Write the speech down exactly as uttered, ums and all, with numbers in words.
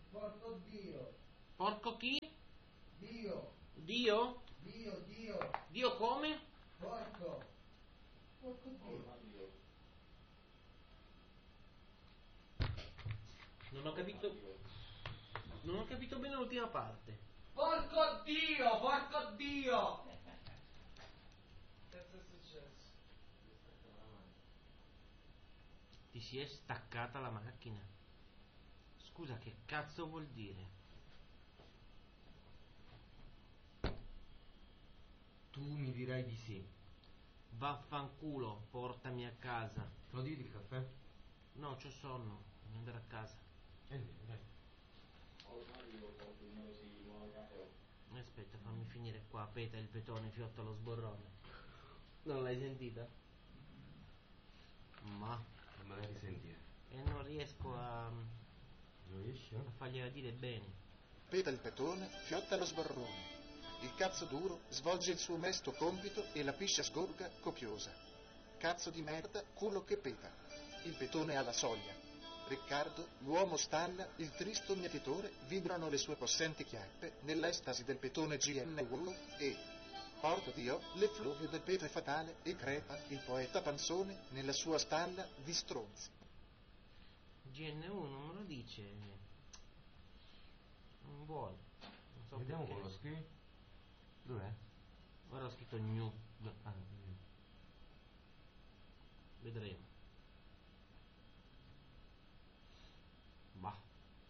Porco Dio. Porco chi? Dio. Dio? Dio, Dio. Dio come? Porco. Porco Dio. Non ho capito. Non ho capito bene l'ultima parte. Porco Dio, porco Dio. Che è successo? Ti si è staccata la macchina. Scusa, che cazzo vuol dire? Tu mi dirai di sì. Vaffanculo, portami a casa. Te lo dici il caffè? No, c'ho sonno, devo andare a casa. Eh, dai. Aspetta, fammi finire qua. Peta il petone, fiotta lo sborrone. Non l'hai sentita? Ma Non me la risentire. E non riesco a, Non riesci? a fargliela dire bene. Peta il petone, fiotta lo sborrone. Il cazzo duro svolge il suo mesto compito e la piscia sgorga copiosa. Cazzo di merda, culo che peta. Il petone alla soglia. Riccardo, l'uomo stalla, il tristo mietitore, vibrano le sue possenti chiappe nell'estasi del petone G N uno e, porco Dio, l'effluvio del pete fatale e crepa il poeta Panzone nella sua stalla di stronzi. G N uno me lo dice. Non vuole. Non so Vediamo perché. come lo scrivi. Dov'è? Ora ho scritto new. Ah, Vedremo.